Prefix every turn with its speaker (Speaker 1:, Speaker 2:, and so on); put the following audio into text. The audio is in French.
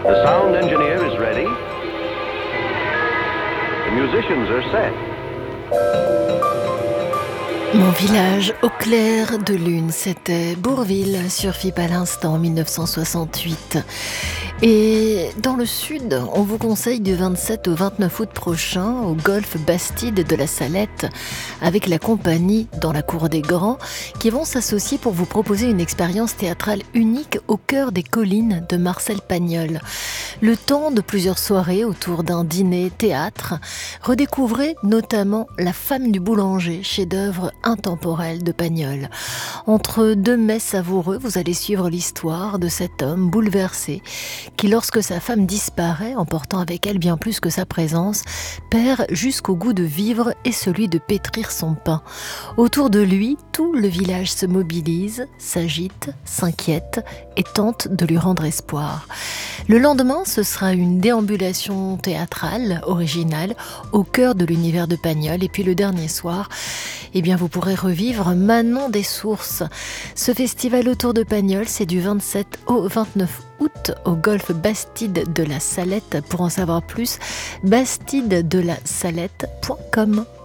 Speaker 1: The sound engineer is ready. The musicians are set.
Speaker 2: Mon village au clair de lune, c'était Bourvil sur FIP à l'instant, 1968. Et dans le sud, on vous conseille du 27 au 29 août prochain au Golf Bastide de la Salette avec la compagnie Dans la Cour des Grands qui vont s'associer pour vous proposer une expérience théâtrale unique au cœur des collines de Marcel Pagnol. Le temps de plusieurs soirées autour d'un dîner théâtre, redécouvrez notamment La femme du boulanger, chef-d'œuvre intemporel de Pagnol. Entre deux mets savoureux, vous allez suivre l'histoire de cet homme bouleversé qui, lorsque sa femme disparaît, emportant avec elle bien plus que sa présence, perd jusqu'au goût de vivre et celui de pétrir son pain. Autour de lui, tout le village se mobilise, s'agite, s'inquiète et tente de lui rendre espoir. Le lendemain, ce sera une déambulation théâtrale originale au cœur de l'univers de Pagnol. Et puis le dernier soir, vous pourrez revivre Manon des Sources. Ce festival autour de Pagnol, c'est du 27 au 29 août au Golf Bastide de la Salette. Pour en savoir plus, bastidedelasalette.com.